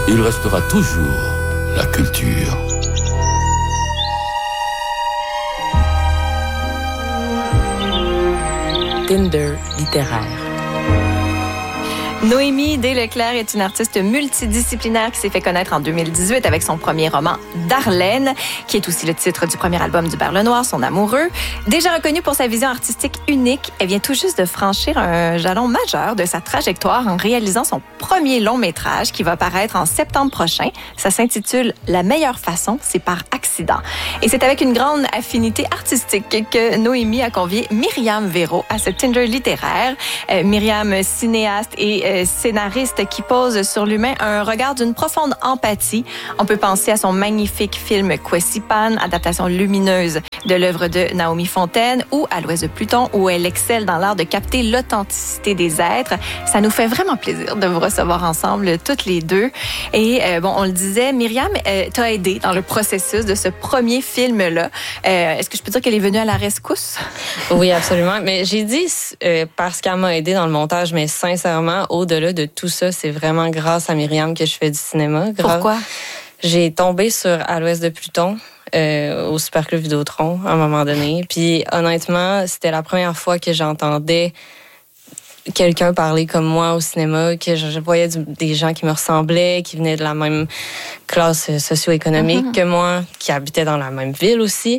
il restera toujours la culture. Tinder littéraire. Noémie Desleclerc est une artiste multidisciplinaire qui s'est fait connaître en 2018 avec son premier roman Darlene, qui est aussi le titre du premier album d'Hubert Lenoir, son amoureux. Déjà reconnue pour sa vision artistique unique, elle vient tout juste de franchir un jalon majeur de sa trajectoire en réalisant son premier long métrage qui va paraître en septembre prochain. Ça s'intitule La meilleure façon, c'est par accident. Et c'est avec une grande affinité artistique que Noémie a convié Myriam Véro à ce Tinder littéraire. Myriam, cinéaste et scénariste qui pose sur l'humain un regard d'une profonde empathie. On peut penser à son magnifique film Kwesipan, adaptation lumineuse de l'œuvre de Naomi Fontaine, ou à l'Ouest de Pluton, où elle excelle dans l'art de capter l'authenticité des êtres. Ça nous fait vraiment plaisir de vous recevoir ensemble, toutes les deux. Et on le disait, Myriam t'a aidé dans le processus de ce premier film-là. Est-ce que je peux dire qu'elle est venue à la rescousse? Oui, absolument. Mais j'ai dit parce qu'elle m'a aidé dans le montage, mais sincèrement, au-delà de tout ça, c'est vraiment grâce à Myriam que je fais du cinéma. Pourquoi? J'ai tombé sur À l'Ouest de Pluton, au Superclub Vidéotron, à un moment donné. Puis honnêtement, c'était la première fois que j'entendais quelqu'un parler comme moi au cinéma, que je voyais des gens qui me ressemblaient, qui venaient de la même classe socio-économique que moi, qui habitaient dans la même ville aussi.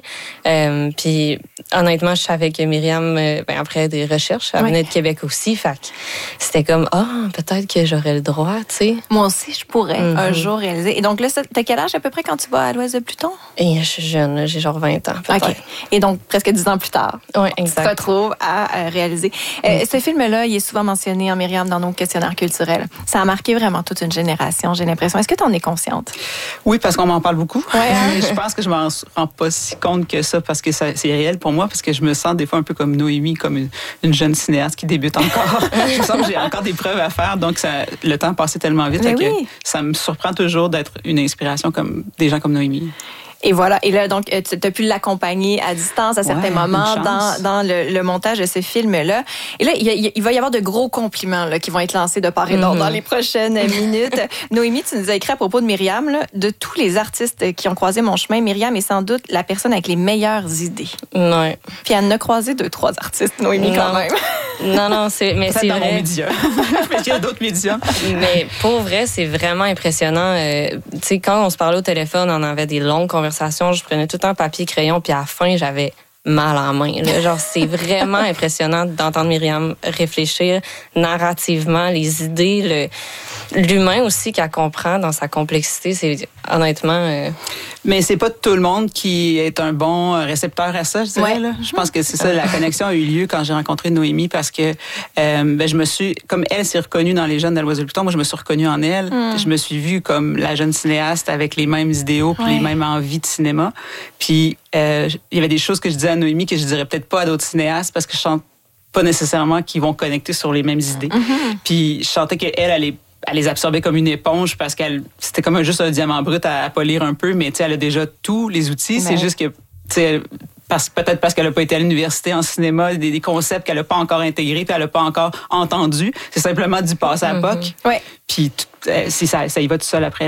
Puis honnêtement, je savais que Myriam, après des recherches, elle venait de Québec aussi. Fait que c'était comme, peut-être que j'aurais le droit, tu sais. Moi aussi, je pourrais un jour réaliser. Et donc là, t'as quel âge à peu près quand tu vas à l'Ouest de Pluton? Et je suis jeune, j'ai genre 20 ans, peut-être. OK. Et donc, presque 10 ans plus tard, oui, exact. tu te retrouves à réaliser. Ce film-là, il est souvent mentionné en Myriam dans nos questionnaires culturels. Ça a marqué vraiment toute une génération, j'ai l'impression. Est-ce que tu en es consciente? Oui, parce qu'on m'en parle beaucoup. Ouais, hein? Je pense que je m'en rends pas si compte que ça, parce que c'est réel pour moi, parce que je me sens des fois un peu comme Noémie, comme une jeune cinéaste qui débute encore. Je sens que j'ai encore des preuves à faire, donc le temps passait tellement vite que ça me surprend toujours d'être une inspiration comme des gens comme Noémie. Et voilà. Et là, donc, tu as pu l'accompagner à distance à certains moments dans le montage de ce film-là. Et là, il va y avoir de gros compliments là, qui vont être lancés de part et d'autre dans les prochaines minutes. Noémie, tu nous as écrit à propos de Myriam, là, de tous les artistes qui ont croisé mon chemin, Myriam est sans doute la personne avec les meilleures idées. Ouais. Puis elle en a croisé 2-3 artistes, Noémie, quand même. Non, c'est dans vrai. Mon média. Mais il y a d'autres médias. Mais pour vrai, c'est vraiment impressionnant. Tu sais, quand on se parlait au téléphone, on avait des longues conversations. Je prenais tout le temps papier, crayon, puis à la fin, j'avais mal en main. Là. Genre, c'est vraiment impressionnant d'entendre Myriam réfléchir narrativement, les idées, l'humain aussi qu'elle comprend dans sa complexité. C'est honnêtement... Mais c'est pas tout le monde qui est un bon récepteur à ça, je dirais. Là. Je pense que c'est ça, la connexion a eu lieu quand j'ai rencontré Noémie, parce que je me suis, comme elle s'est reconnue dans les jeunes de l'Oiseau de Pluton, moi je me suis reconnue en elle. Je me suis vue comme la jeune cinéaste avec les mêmes idéaux puis les mêmes envies de cinéma. Puis il y avait des choses que je disais à Noémie que je dirais peut-être pas à d'autres cinéastes, parce que je sens pas nécessairement qu'ils vont connecter sur les mêmes idées. Puis je sentais qu'elle les absorbait comme une éponge, parce qu'elle c'était comme juste un diamant brut à polir un peu, mais tu sais, elle a déjà tous les outils. C'est juste que, tu sais, peut-être parce qu'elle n'a pas été à l'université en cinéma, des concepts qu'elle n'a pas encore intégrés, puis elle n'a pas encore entendu. C'est simplement du passé à POC. Puis ça y va tout seul après.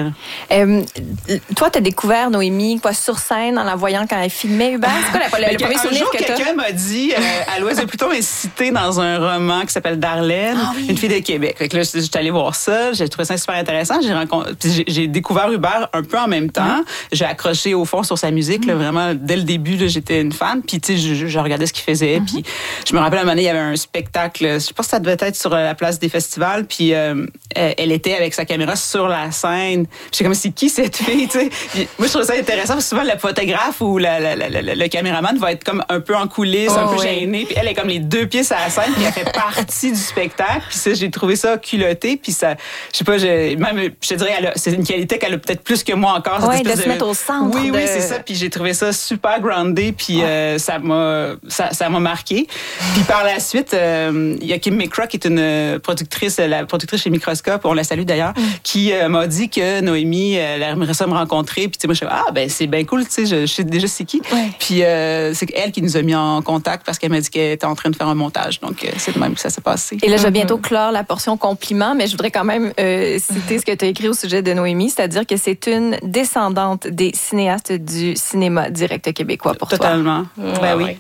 Toi, tu as découvert Noémie sur scène en la voyant quand elle filmait Hubert? C'est quoi le premier souvenir que tu as? Quelqu'un m'a dit, à l'Ouest de Pluton est cité dans un roman qui s'appelle Darlene, une fille de Québec. Fait que là, j'étais allée voir ça, j'ai trouvé ça super intéressant. J'ai découvert Hubert un peu en même temps. J'ai accroché au fond sur sa musique, là, vraiment, dès le début, là, j'étais une fan. Puis, tu sais, je regardais ce qu'il faisait. Puis, je me rappelle, à un moment donné, il y avait un spectacle, je pense que ça devait être sur la place des festivals. Puis, elle était avec sa caméra sur la scène. J'étais comme, c'est qui cette fille, tu sais? Moi, je trouve ça intéressant, parce que souvent, le photographe ou le caméraman va être comme un peu en coulisses, un peu gêné. Puis elle est comme les deux pieds sur la scène, puis elle fait partie du spectacle. Puis ça, j'ai trouvé ça culotté. Puis ça, je sais pas, même, je te dirais, c'est une qualité qu'elle a peut-être plus que moi encore. Oui, de se mettre au centre. Oui, c'est ça. Puis j'ai trouvé ça super groundé. Puis Puis ça m'a marqué. Puis par la suite, il y a Kim McCraw, qui est la productrice chez Microscope, on la salue d'ailleurs, qui m'a dit que Noémie, elle aimerait ça me rencontrer. Puis moi, je suis c'est bien cool, tu sais, je sais déjà c'est qui. Ouais. Puis c'est elle qui nous a mis en contact parce qu'elle m'a dit qu'elle était en train de faire un montage. Donc c'est de même que ça s'est passé. Et là, je vais bientôt clore la portion compliment, mais je voudrais quand même citer ce que tu as écrit au sujet de Noémie, c'est-à-dire que c'est une descendante des cinéastes du cinéma direct québécois pour Totalement. toi. Ben oui.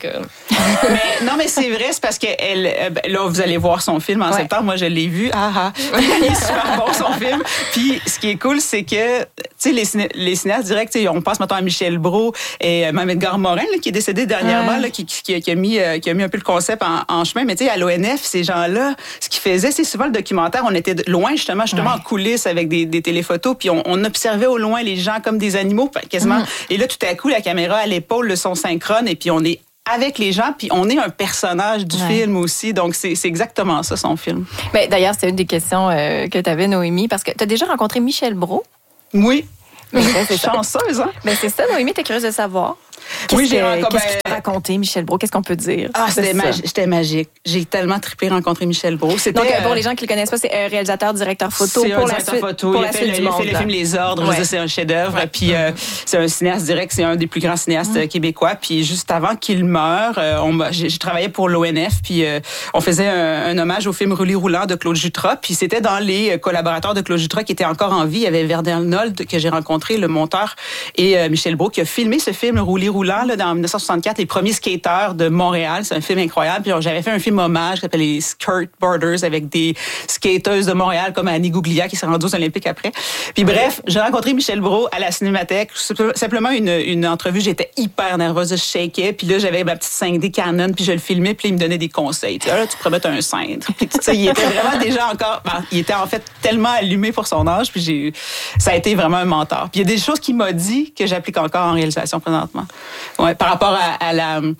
Mais c'est vrai, c'est parce que là, vous allez voir son film en septembre. Moi, je l'ai vu. Il est super bon, son film. Puis, ce qui est cool, c'est que, tu sais, les cinéastes directs, on pense maintenant à Michel Brault et même Edgar Morin, là, qui est décédé dernièrement, là, qui a mis un peu le concept en chemin. Mais tu sais, à l'ONF, ces gens-là, ce qu'ils faisaient, c'est souvent le documentaire. On était loin, justement en coulisses avec des téléphotos, puis on observait au loin les gens comme des animaux, quasiment. Et là, tout à coup, la caméra à l'épaule, le son synchrone, et puis on est avec les gens, puis on est un personnage du film aussi. Donc, c'est exactement ça, son film. Mais d'ailleurs, c'est une des questions que tu avais, Noémie, parce que tu as déjà rencontré Michel Brault. Oui. Mais c'est chanceuse, hein? Mais c'est ça, Noémie, t'es curieuse de savoir. Qu'est-ce que tu as raconté, Michel Brault? Qu'est-ce qu'on peut dire? C'était magique. J'ai tellement trippé rencontrer Michel Brault. Donc, pour les gens qui le connaissent pas, c'est un réalisateur, directeur photo. C'est un directeur photo. Il a fait le film Les Ordres. C'est un chef-d'œuvre. Puis, c'est un cinéaste direct. C'est un des plus grands cinéastes québécois. Puis, juste avant qu'il meure, j'ai travaillé pour l'ONF. Puis, on faisait un hommage au film Roulis roulant de Claude Jutras. Puis, c'était dans les collaborateurs de Claude Jutras qui étaient encore en vie. Il y avait Verdun Arnold que j'ai rencontré, le monteur, et Michel Brault qui a filmé ce film Roulis roulant là, dans 1964, les premiers skateurs de Montréal. C'est un film incroyable. Puis j'avais fait un film hommage qui s'appelle les Skateboarders avec des skateuses de Montréal comme Annie Gouglia qui s'est rendue aux Olympiques après. Puis bref, j'ai rencontré Michel Brault à la Cinémathèque. Simplement une entrevue. J'étais hyper nerveuse, je shakeais. Puis là, j'avais ma petite 5D Canon, puis je le filmais, puis il me donnait des conseils. Tu sais, là, tu pourrais mettre un cintre. Puis tu sais, il était vraiment déjà encore... il était en fait tellement allumé pour son âge, puis ça a été vraiment un mentor. Puis il y a des choses qu'il m'a dit que j'applique encore en réalisation présentement. Ouais, par rapport à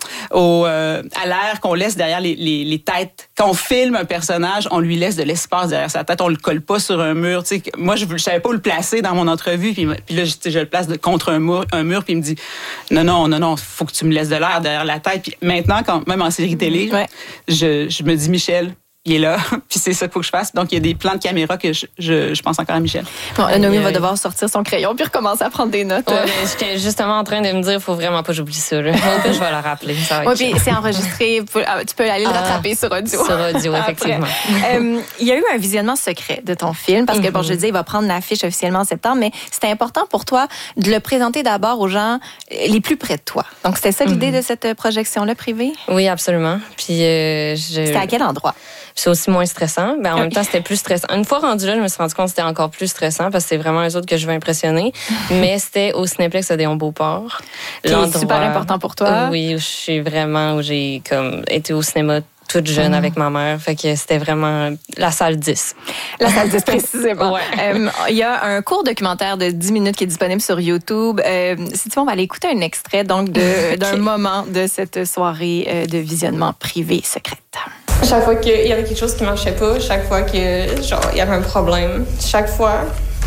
l'air qu'on laisse derrière les têtes. Quand on filme un personnage, on lui laisse de l'espace derrière sa tête. On le colle pas sur un mur. Tu sais, moi, je savais pas où le placer dans mon entrevue. Puis là, je le place contre un mur. Puis il me dit non, faut que tu me laisses de l'air derrière la tête. Puis maintenant, même en série télé, je me dis Michel, il est là, puis c'est ça qu'il faut que je fasse. Donc, il y a des plans de caméra que je pense encore à Michel. Bon, Noémie va devoir sortir son crayon puis recommencer à prendre des notes. Ouais, j'étais justement en train de me dire, il faut vraiment pas que j'oublie ça. Là. Je vais la rappeler. Oui, puis c'est enregistré. Tu peux aller le rattraper sur audio. Sur audio, effectivement. Il y a eu un visionnement secret de ton film, parce que, je disais, il va prendre l'affiche officiellement en septembre, mais c'était important pour toi de le présenter d'abord aux gens les plus près de toi. Donc, c'était ça l'idée de cette projection-là privée? Oui, absolument. Puis, c'était à quel endroit? C'est aussi moins stressant. Ben, en même temps, c'était plus stressant. Une fois rendu là, je me suis rendu compte que c'était encore plus stressant parce que c'est vraiment eux autres que je veux impressionner. Mais c'était au Cinéplex Odéon-Beauport. C'est super important pour toi. Oui, où j'ai comme été au cinéma toute jeune avec ma mère. Fait que c'était vraiment la salle 10. La salle 10, précisément. Il y a un court documentaire de 10 minutes qui est disponible sur YouTube. Si tu veux, on va aller écouter un extrait donc d'un moment de cette soirée de visionnement privé secrète. Chaque fois qu'il y avait quelque chose qui marchait pas, chaque fois que il y avait un problème, chaque fois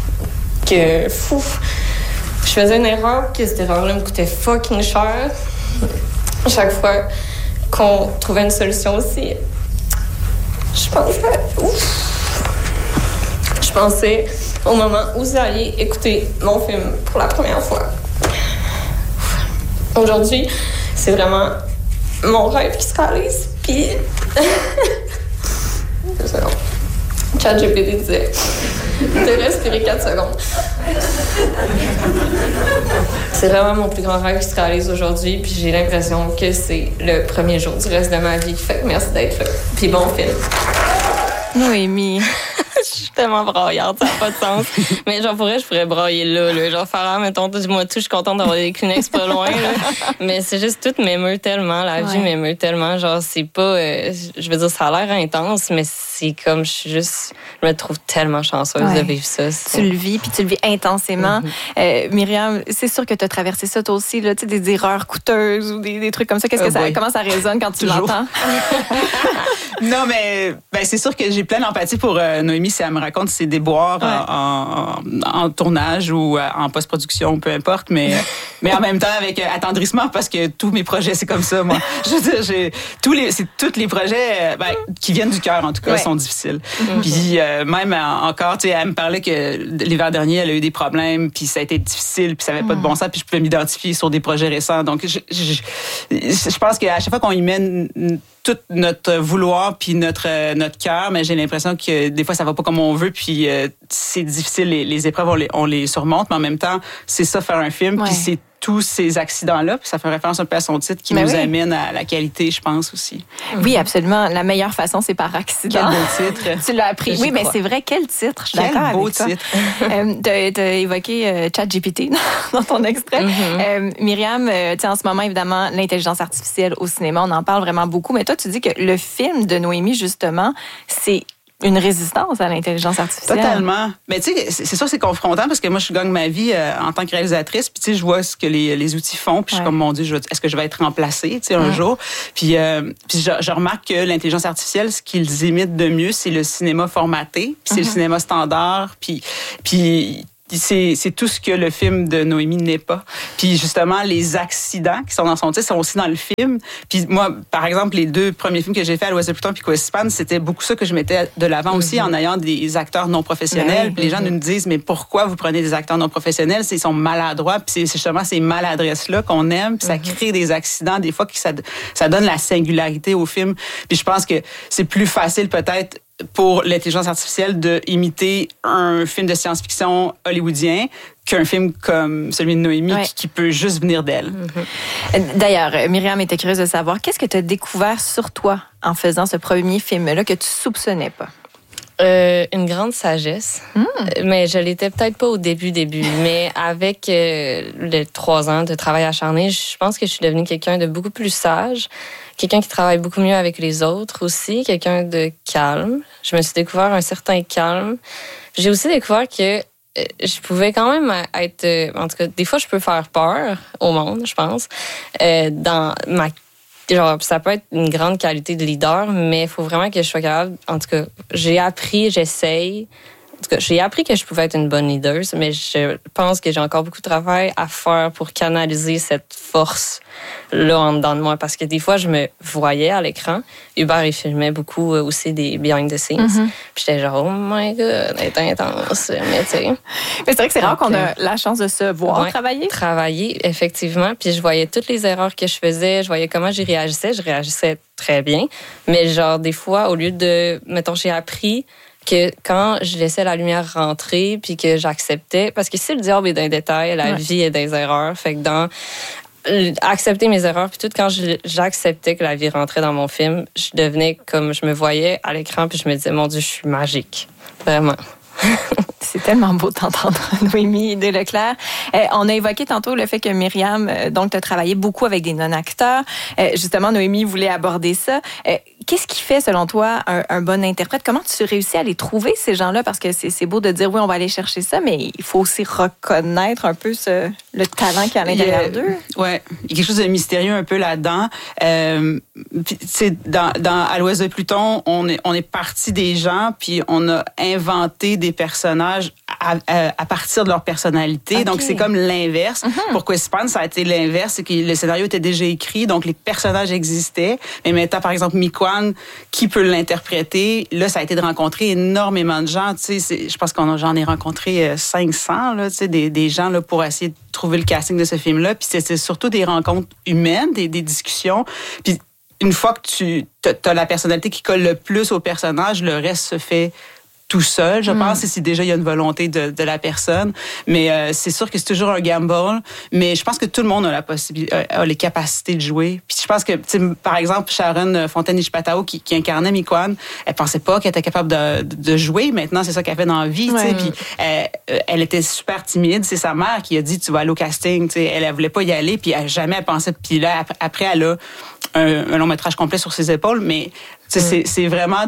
que je faisais une erreur, que cette erreur-là me coûtait fucking cher, chaque fois qu'on trouvait une solution aussi, je pensais au moment où vous alliez écouter mon film pour la première fois. Aujourd'hui, c'est vraiment mon rêve qui se réalise. Puis, 2 secondes. ChatGPT disait de respirer 4 secondes. C'est vraiment mon plus grand rêve qui se réalise aujourd'hui. Puis j'ai l'impression que c'est le premier jour du reste de ma vie. Fait que merci d'être là. Puis bon film. Noémie. Je suis tellement braillarde, ça n'a pas de sens. Mais genre, je pourrais brailler là. Genre, faire, mettons, moi, je suis contente d'avoir des Kleenex pas loin, là. Mais c'est juste, tout m'émeut tellement. La vie m'émeut tellement. Genre, c'est pas, je veux dire, ça a l'air intense, mais c'est comme je me trouve tellement chanceuse de vivre ça. Tu le vis, puis tu le vis intensément. Myriam, c'est sûr que tu as traversé ça toi aussi, là, tu sais, des erreurs coûteuses ou des trucs comme ça. Comment ça résonne quand tu l'entends? Non, mais c'est sûr que j'ai plein d'empathie pour Noémie si elle me raconte ses déboires en tournage ou en post-production, peu importe, mais en même temps avec attendrissement parce que tous mes projets, c'est comme ça, moi. Je veux dire, tous les projets qui viennent du cœur, en tout cas, sont difficiles. Puis même encore, tu sais, elle me parlait que l'hiver dernier, elle a eu des problèmes, puis ça a été difficile, puis ça n'avait pas de bon sens, puis je pouvais m'identifier sur des projets récents. Donc, je pense qu'à chaque fois qu'on y mène tout notre vouloir puis notre cœur, mais j'ai l'impression que des fois ça va pas comme on veut, puis c'est difficile, les épreuves on les surmonte, mais en même temps c'est ça faire un film, puis c'est tous ces accidents-là, puis ça fait référence un peu à son titre qui nous amène à la qualité, je pense aussi. Oui, absolument. La meilleure façon, c'est par accident. Quel beau titre. Tu l'as appris. Oui, mais c'est vrai, quel titre. Je suis d'accord avec beau titre. T'as évoqué ChatGPT dans ton extrait. Myriam, tu sais, en ce moment, évidemment, l'intelligence artificielle au cinéma, on en parle vraiment beaucoup, mais toi, tu dis que le film de Noémie, justement, c'est une résistance à l'intelligence artificielle. Totalement. Mais tu sais, c'est sûr que c'est confrontant parce que moi, je gagne ma vie en tant que réalisatrice. Puis tu sais, je vois ce que les outils font. Puis je suis comme, mon Dieu, est-ce que je vais être remplacée, tu sais, un jour? Puis je remarque que l'intelligence artificielle, ce qu'ils imitent de mieux, c'est le cinéma formaté. Puis c'est le cinéma standard. Puis c'est tout ce que le film de Noémie n'est pas. Puis justement, les accidents qui sont dans son titre sont aussi dans le film. Puis moi, par exemple, les 2 premiers films que j'ai fait, À l'Ouest de Pluton puis Quispan, c'était beaucoup ça que je mettais de l'avant aussi en ayant des acteurs non professionnels. Puis les gens nous disent, mais pourquoi vous prenez des acteurs non professionnels? Ils sont maladroits. Puis c'est justement ces maladresses-là qu'on aime. Puis ça crée des accidents, des fois, que ça donne la singularité au film. Puis je pense que c'est plus facile peut-être pour l'intelligence artificielle de imiter un film de science-fiction hollywoodien qu'un film comme celui de Noémie qui peut juste venir d'elle. D'ailleurs, Myriam était curieuse de savoir, qu'est-ce que tu as découvert sur toi en faisant ce premier film-là que tu soupçonnais pas? Une grande sagesse, mais je l'étais peut-être pas au début, mais avec les 3 ans de travail acharné, je pense que je suis devenue quelqu'un de beaucoup plus sage, quelqu'un qui travaille beaucoup mieux avec les autres aussi, quelqu'un de calme. Je me suis découvert un certain calme. J'ai aussi découvert que je pouvais quand même être... En tout cas, des fois, je peux faire peur au monde, je pense, dans ma... Genre, ça peut être une grande qualité de leader, mais il faut vraiment que je sois capable... En tout cas, j'ai appris, j'essaye... En tout cas, j'ai appris que je pouvais être une bonne leader, mais je pense que j'ai encore beaucoup de travail à faire pour canaliser cette force-là en dedans de moi. Parce que des fois, je me voyais à l'écran. Hubert, il filmait beaucoup aussi des behind the scenes. Puis j'étais genre, oh my God, c'est intense. Mais tu sais. Mais c'est vrai que c'est rare qu'on a la chance de se voir travailler. Travailler, effectivement. Puis je voyais toutes les erreurs que je faisais. Je voyais comment j'y réagissais. Je réagissais très bien. Mais genre, des fois, au lieu de... Mettons, j'ai appris que quand je laissais la lumière rentrer puis que j'acceptais, parce que si le diable est dans les détails, la vie est dans les erreurs, fait que dans accepter mes erreurs, puis tout quand j'acceptais que la vie rentrait dans mon film, je devenais comme je me voyais à l'écran puis je me disais, mon Dieu, je suis magique. Vraiment. C'est tellement beau de t'entendre, Noémie Deleclerc. On a évoqué tantôt le fait que Myriam, donc, tu as travaillé beaucoup avec des non-acteurs. Justement, Noémie voulait aborder ça. Qu'est-ce qui fait, selon toi, un bon interprète? Comment tu réussis à les trouver, ces gens-là? Parce que c'est beau de dire, oui, on va aller chercher ça, mais il faut aussi reconnaître un peu le talent qu'il y a à l'intérieur d'eux. Oui, il y a quelque chose de mystérieux un peu là-dedans. Dans À l'Ouest de Pluton, on est parti des gens, puis on a inventé des personnages à partir de leur personnalité. Okay. Donc, c'est comme l'inverse. Pour Quispan, ça a été l'inverse. C'est que le scénario était déjà écrit, donc les personnages existaient. Mais maintenant, par exemple, Miquan, qui peut l'interpréter? Là, ça a été de rencontrer énormément de gens. Tu sais, je pense j'en ai rencontré 500, là, tu sais, des gens là, pour essayer de trouver le casting de ce film-là. Puis c'est surtout des rencontres humaines, des discussions. Puis une fois que tu as la personnalité qui colle le plus au personnage, le reste se fait tout seul, je pense, si déjà il y a une volonté de la personne. Mais c'est sûr que c'est toujours un gamble. Mais je pense que tout le monde a la possibilité, a les capacités de jouer. Puis je pense que, par exemple, Sharon Fontaine-Ishpatao qui incarnait Miquan, elle pensait pas qu'elle était capable de jouer. Maintenant, c'est ça qu'elle fait dans la vie. Ouais. Puis elle était super timide. C'est sa mère qui a dit, tu vas aller au casting. T'sais. Elle voulait pas y aller. Puis jamais elle pensait. Puis là, après, elle a un long métrage complet sur ses épaules. Mais C'est vraiment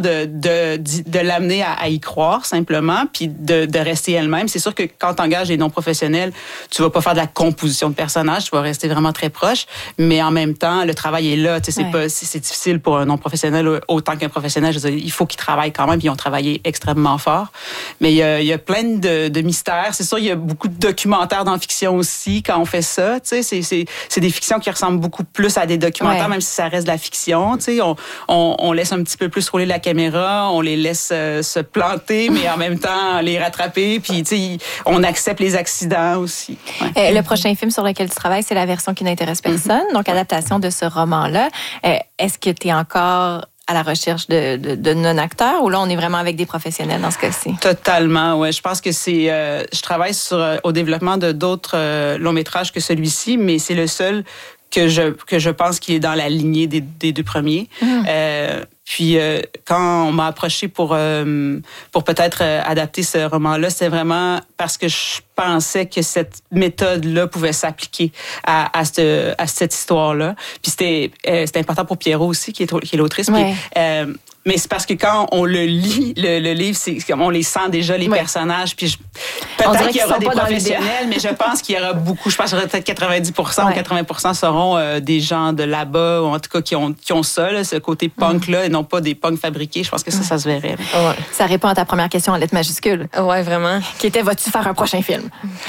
de l'amener à y croire simplement, puis de rester elle-même. C'est sûr que quand tu engages des non-professionnels, tu vas pas faire de la composition de personnages, tu vas rester vraiment très proche, mais en même temps, le travail est là. C'est difficile pour un non-professionnel autant qu'un professionnel. Je veux dire, il faut qu'ils travaillent quand même, puis ils ont travaillé extrêmement fort. Mais il y a plein de mystères. C'est sûr, il y a beaucoup de documentaires dans la fiction aussi quand on fait ça. C'est des fictions qui ressemblent beaucoup plus à des documentaires, même si ça reste de la fiction. On laisse un petit peu plus rouler la caméra, on les laisse se planter, mais en même temps les rattraper. Puis on accepte les accidents aussi. Le prochain film sur lequel tu travailles, c'est la version qui n'intéresse personne, donc adaptation de ce roman-là. Est-ce que tu es encore à la recherche de non-acteurs ou là, on est vraiment avec des professionnels dans ce cas-ci? Totalement, ouais. Je pense que je travaille au développement de d'autres longs métrages que celui-ci, mais c'est le seul que je pense qu'il est dans la lignée des deux premiers. Puis quand on m'a approché pour peut-être adapter ce roman-là, c'est vraiment parce que je pensais que cette méthode-là pouvait s'appliquer à cette histoire-là. Puis c'était important pour Pierrot aussi, qui est l'autrice. Ouais. Mais c'est parce que quand on le lit, le livre, on les sent déjà, les personnages. Puis peut-être qu'il y aura des professionnels, mais je pense qu'il y aura beaucoup. Je pense qu'il y aura peut-être 90% ou 80% seront des gens de là-bas, ou en tout cas qui ont ça, là, ce côté punk-là, et non pas des punks fabriqués. Je pense que ça se verrait. Ouais. Ça répond à ta première question en lettres majuscules. Ouais, vraiment. Qui était, vas-tu faire un prochain film?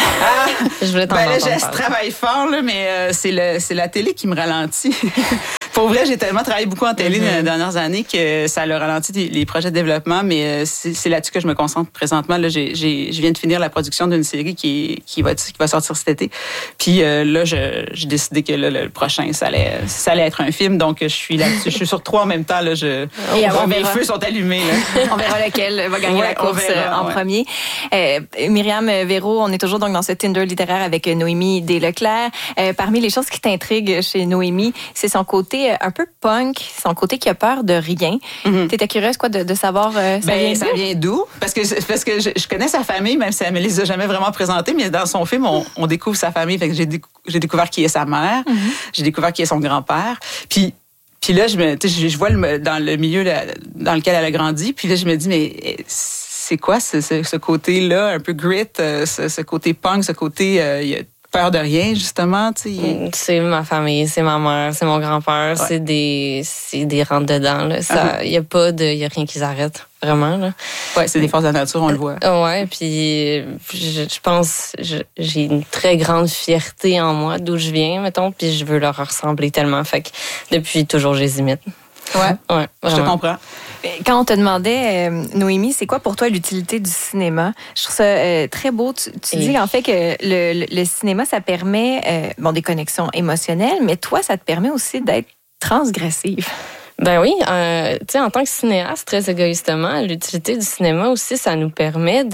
Je voulais t'en entendre parler. Je travaille fort, là, mais c'est la télé qui me ralentit. Pour vrai, j'ai tellement travaillé beaucoup en télé dans les dernières années que ça a ralenti les projets de développement, mais c'est là-dessus que je me concentre présentement. Là, je viens de finir la production d'une série qui va sortir cet été. Puis là, j'ai décidé que le prochain, ça allait être un film. Donc, je suis là-dessus. Je suis sur 3 en même temps. Là, mes feux sont allumés. Là. On verra lequel va gagner la course en premier. Myriam Véro, on est toujours donc dans ce Tinder littéraire avec Noémie Desleclerc. Parmi les choses qui t'intriguent chez Noémie, c'est son côté un peu punk, son côté qui a peur de rien. T'étais curieuse de savoir ça vient d'où? Parce que je connais sa famille, même si elle me les a jamais vraiment présentés, mais dans son film, on découvre sa famille. Fait que j'ai découvert qui est sa mère, j'ai découvert qui est son grand-père. Puis là, je vois dans le milieu dans lequel elle a grandi, puis là, je me dis, mais c'est quoi ce côté-là, un peu grit, ce côté punk, ce côté... peur de rien, justement, tu sais. C'est ma famille, c'est ma mère, c'est mon grand-père, c'est des rentre-dedans, là. Ça, y a rien qui s'arrête, vraiment, là. Ouais, c'est des forces de la nature, on le voit. Ouais, puis je pense, j'ai une très grande fierté en moi d'où je viens, mettons, puis je veux leur ressembler tellement, fait que depuis toujours, je les imite. Ouais, je te comprends. Quand on te demandait, Noémie, c'est quoi pour toi l'utilité du cinéma? Je trouve ça très beau. Tu dis en fait que le cinéma, ça permet des connexions émotionnelles, mais toi, ça te permet aussi d'être transgressive. Ben oui, tu sais, en tant que cinéaste, très égoïstement, l'utilité du cinéma aussi, ça nous permet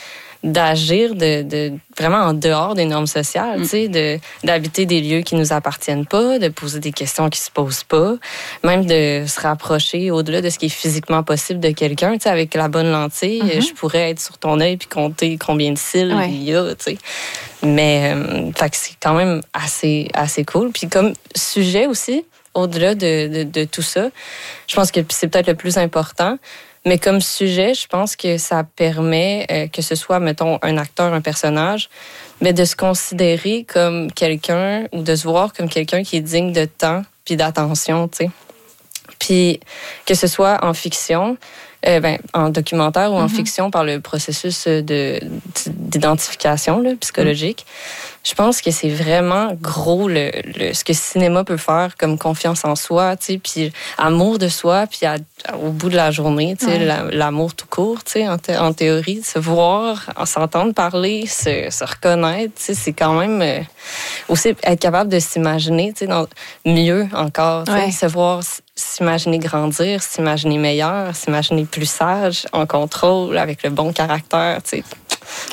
d'agir vraiment en dehors des normes sociales, tu sais, d'habiter des lieux qui nous appartiennent pas, de poser des questions qui se posent pas, même de se rapprocher au-delà de ce qui est physiquement possible de quelqu'un, tu sais, avec la bonne lentille, je pourrais être sur ton œil puis compter combien de cils il y a, tu sais. Mais fait que c'est quand même assez cool. Puis comme sujet aussi, au-delà de tout ça, je pense que c'est peut-être le plus important. Mais comme sujet, je pense que ça permet que ce soit, mettons, un acteur, un personnage, mais de se considérer comme quelqu'un ou de se voir comme quelqu'un qui est digne de temps puis d'attention, tu sais. Puis que ce soit en fiction, en documentaire ou en fiction par le processus d'identification là, psychologique, je pense que c'est vraiment gros ce que le cinéma peut faire comme confiance en soi, tu sais, puis amour de soi, puis au bout de la journée, tu sais, l'amour tout court, tu sais, en théorie, se voir, s'entendre parler, se reconnaître, tu sais, c'est quand même aussi être capable de s'imaginer, tu sais, mieux encore, tu sais, se voir, s'imaginer grandir, s'imaginer meilleur, s'imaginer plus sage, en contrôle, avec le bon caractère, tu sais.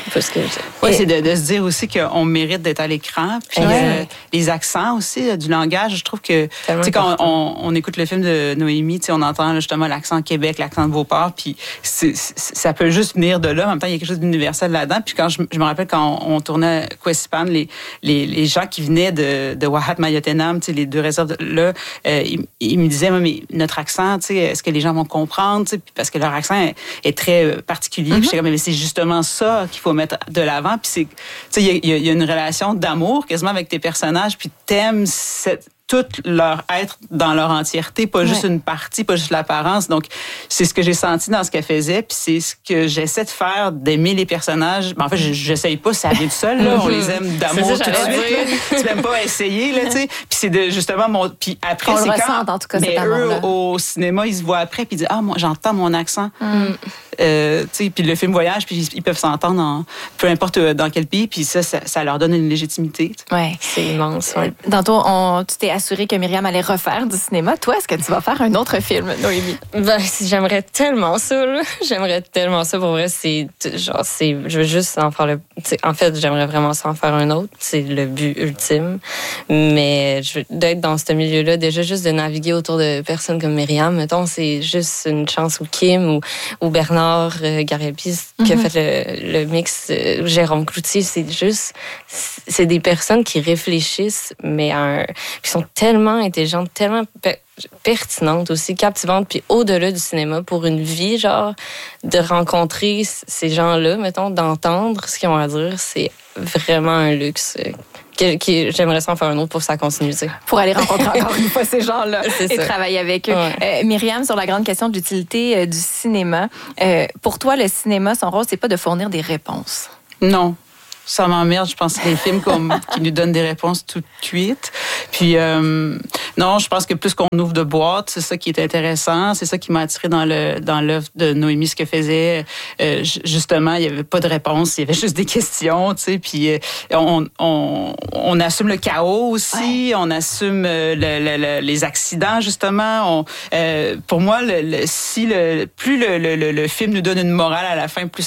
Parce que c'est de se dire aussi qu'on mérite d'être à l'écran. Puis les accents aussi, du langage, je trouve que quand on écoute le film de Noémie, on entend justement l'accent Québec, l'accent de Beauport, puis ça peut juste venir de là. En même temps, il y a quelque chose d'universel là-dedans. Puis quand je me rappelle quand on tournait Quesipan, les gens qui venaient de Wahat Mayotenam, les 2 réserves là, ils me disaient, mais notre accent, est-ce que les gens vont comprendre? Parce que leur accent est très particulier. Puis j'étais comme, mais c'est justement ça qu'il faut mettre de l'avant. Puis il y a une relation d'amour quasiment avec tes personnages, puis t'aimes tout leur être dans leur entièreté, pas juste une partie, pas juste l'apparence. Donc, c'est ce que j'ai senti dans ce qu'elle faisait, puis c'est ce que j'essaie de faire, d'aimer les personnages. En fait, j'essaye pas, ça vient tout seul, là. On les aime d'amour tout de suite, là. Tu n'aimes pas essayer, là, tu sais. Puis c'est justement puis après, on c'est le ressent, en tout cas, cet amour-là. Eux, au cinéma, ils se voient après, puis ils disent, moi, j'entends mon accent. Puis le film voyage, puis ils peuvent s'entendre peu importe dans quel pays, puis ça leur donne une légitimité. Ouais, c'est immense. Ouais. Tantôt, tu t'es assuré que Myriam allait refaire du cinéma. Toi, est-ce que tu vas faire un autre film, Noémie? J'aimerais tellement ça, là. J'aimerais tellement ça. Pour vrai, je veux juste en faire en fait, j'aimerais vraiment ça en faire un autre. C'est le but ultime. Mais d'être dans ce milieu-là, déjà juste de naviguer autour de personnes comme Myriam, mettons, c'est juste une chance. Ou Kim, ou Bernard Gariepy, qui a fait le mix, Jérôme Cloutier. C'est des personnes qui réfléchissent, mais qui sont tellement intelligentes, tellement pertinentes aussi, captivantes, puis au-delà du cinéma, pour une vie, de rencontrer ces gens-là, mettons, d'entendre ce qu'ils ont à dire, c'est vraiment un luxe. J'aimerais ça en faire un autre pour sa continuité. Pour aller rencontrer encore une fois ces gens-là et travailler avec eux. Ouais. Myriam, sur la grande question de l'utilité du cinéma, pour toi, le cinéma, son rôle, c'est pas de fournir des réponses. Non. Ça m'emmerde, je pense, les films qui nous donnent des réponses toutes cuites. Puis, non, je pense que plus qu'on ouvre de boîtes, c'est ça qui est intéressant. C'est ça qui m'a attiré dans l'œuvre de Noémie, ce qu'elle faisait. Justement, il n'y avait pas de réponse, il y avait juste des questions, tu sais. Puis, on assume le chaos aussi, on assume les accidents, justement. Pour moi, plus le film nous donne une morale à la fin, plus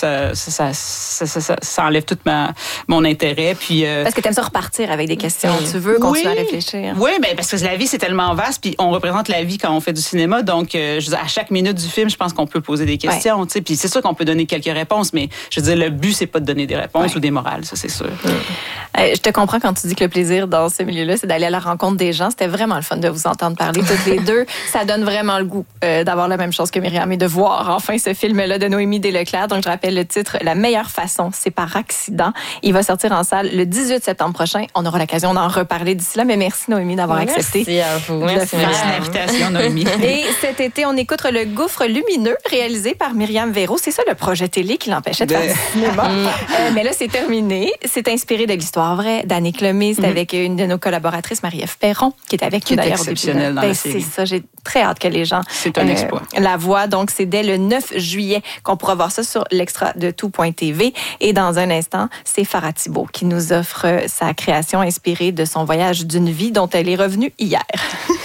ça enlève toute mon intérêt. Puis, parce que tu aimes ça repartir avec des questions. Tu veux continuer à réfléchir. Oui, mais parce que la vie, c'est tellement vaste, puis on représente la vie quand on fait du cinéma. Donc, à chaque minute du film, je pense qu'on peut poser des questions. Ouais. Puis c'est sûr qu'on peut donner quelques réponses, mais je veux dire, le but, c'est pas de donner des réponses ou des morales, ça, c'est sûr. Je te comprends quand tu dis que le plaisir dans ce milieu-là, c'est d'aller à la rencontre des gens. C'était vraiment le fun de vous entendre parler toutes les deux. Ça donne vraiment le goût d'avoir la même chose que Myriam et de voir enfin ce film-là de Noémie Desleclerc. Donc, je rappelle le titre, La meilleure façon, c'est par accident. Il va sortir en salle le 18 septembre prochain. On aura l'occasion d'en reparler d'ici là, mais merci Noémie d'avoir accepté. Merci à vous. Merci de l'invitation, Noémie. Et cet été, on écoute Le Gouffre lumineux, réalisé par Myriam Véro. C'est ça le projet télé qui l'empêchait de faire du cinéma. Mais là, c'est terminé. C'est inspiré de l'histoire vraie d'Annick Lemay. C'est avec une de nos collaboratrices, Marie-Ève Perron, qui est avec nous d'ailleurs. Exceptionnelle dans la série. C'est ça, j'ai très hâte que les gens c'est un exploit. La voient. Donc, c'est dès le 9 juillet qu'on pourra voir ça sur l'extra de tout.tv. Et dans un instant, c'est Farah Thibault qui nous offre sa création inspirée de son voyage d'une vie dont elle est revenue hier.